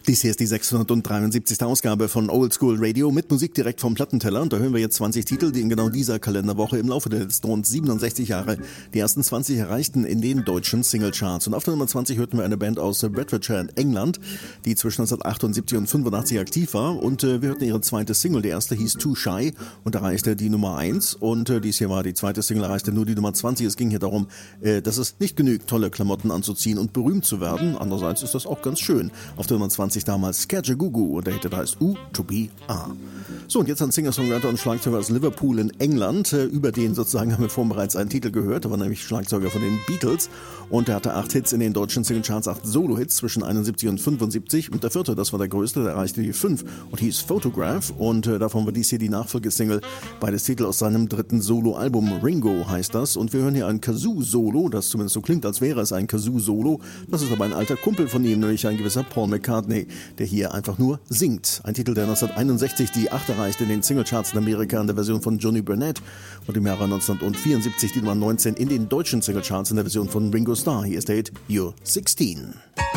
Dies hier ist die 673. Ausgabe von Old School Radio mit Musik direkt vom Plattenteller. Und da hören wir jetzt 20 Titel, die in genau dieser Kalenderwoche im Laufe der letzten rund 67 Jahre die ersten 20 erreichten in den deutschen Singlecharts. Und auf der Nummer 20 hörten wir eine Band aus Bedfordshire in England, die zwischen 1978 und 85 aktiv war. Und wir hörten ihre zweite Single. Die erste hieß Too Shy und erreichte die Nummer 1. Und dies hier war die zweite Single, erreichte nur die Nummer 20. Es ging hier darum, dass es nicht genügt, tolle Klamotten anzuziehen und berühmt zu werden. Andererseits ist das auch ganz schön. Auf der Nummer 20 damals Skajagugu und der Hit heißt U to be A. So, und jetzt ein Singer-Songwriter und Schlagzeuger aus Liverpool in England. Über den sozusagen haben wir vorhin bereits einen Titel gehört. Er war nämlich Schlagzeuger von den Beatles und er hatte 8 Hits in den deutschen Singlecharts, 8 Solo-Hits zwischen 71 und 75. Und der vierte, das war der größte, der erreichte die 5 und hieß Photograph. Und davon war dies hier die Nachfolgesingle, beides Titel aus seinem dritten Solo-Album. Ringo heißt das. Und wir hören hier ein Kazoo-Solo, das zumindest so klingt, als wäre es ein Kazoo-Solo. Das ist aber ein alter Kumpel von ihm, nämlich ein gewisser Paul McCartney, der hier einfach nur singt. Ein Titel, der 1961 die 8 erreichte in den Singlecharts in Amerika in der Version von Johnny Burnett und im Jahre 1974 die Nummer 19 in den deutschen Singlecharts in der Version von Ringo Starr. Hier ist der Hit You're 16.